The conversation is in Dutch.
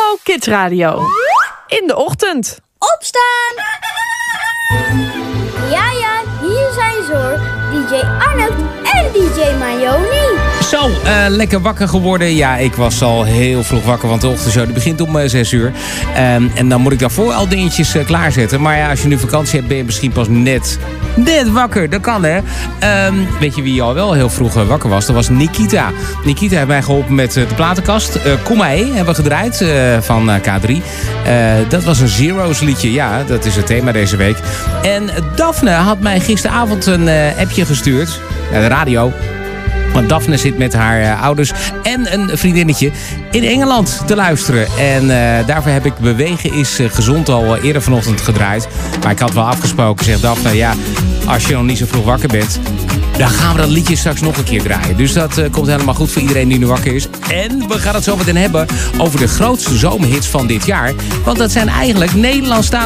Hallo Kids Radio. In de ochtend. Opstaan! Ja, hier zijn ze hoor. DJ Arnold en DJ Mayoni. Zo, lekker wakker geworden. Ja, ik was al heel vroeg wakker, want de ochtendshow die begint om 6 uur. En dan moet ik daarvoor al dingetjes klaarzetten. Maar ja, als je nu vakantie hebt, ben je misschien pas net wakker. Dat kan, hè. Weet je wie al wel heel vroeg wakker was? Dat was Nikita. Nikita heeft mij geholpen met de platenkast. Kom maar heen, hebben we gedraaid van K3. Dat was een Zero's liedje. Ja, dat is het thema deze week. En Daphne had mij gisteravond een appje gestuurd. Naar de radio. Want Daphne zit met haar ouders en een vriendinnetje in Engeland te luisteren. En daarvoor heb ik Bewegen is Gezond al eerder vanochtend gedraaid. Maar ik had wel afgesproken, zegt Daphne, ja, als je nog niet zo vroeg wakker bent, dan gaan we dat liedje straks nog een keer draaien. Dus dat komt helemaal goed voor iedereen die nu wakker is. En we gaan het zo meteen hebben over de grootste zomerhits van dit jaar. Want dat zijn eigenlijk Nederlandstalige